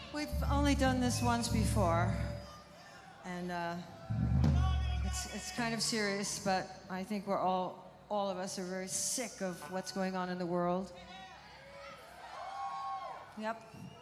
We've only done this once before, and it's kind of serious, but I think all of us are very sick of what's going on in the world. Yep.